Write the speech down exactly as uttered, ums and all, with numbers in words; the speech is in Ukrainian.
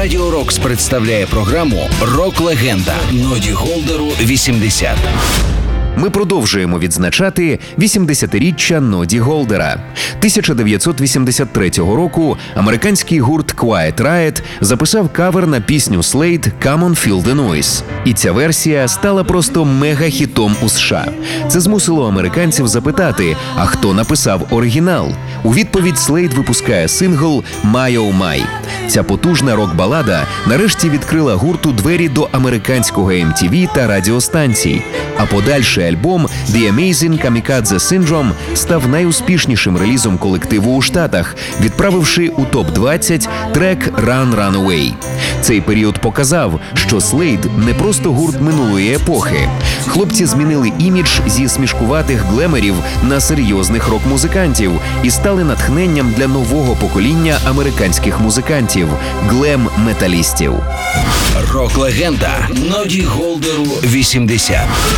Радіо Рокс представляє програму «Рок-легенда» Ноді Голдеру вісімдесят. Ми продовжуємо відзначати вісімдесятиріччя Ноді Голдера. тисяча дев'ятсот вісімдесят третього року американський гурт Quiet Riot записав кавер на пісню Slade «Come on Feel the Noise». І ця версія стала просто мега-хітом у США. Це змусило американців запитати, а хто написав оригінал? У відповідь Slade випускає сингл «My Oh My». Ця потужна рок-балада нарешті відкрила гурту двері до американського ем ті ві та радіостанцій. А подальший альбом «The Amazing Kamikaze Syndrome» став найуспішнішим релізом колективу у Штатах, відправивши у топ двадцять трек «Run Run Away». Цей період показав, що Slade не просто гурт минулої епохи. Хлопці змінили імідж зі смішкуватих глемерів на серйозних рок-музикантів і стали натхненням для нового покоління американських музикантів – глем-металістів. Рок-легенда Ноді Голдеру вісімдесят.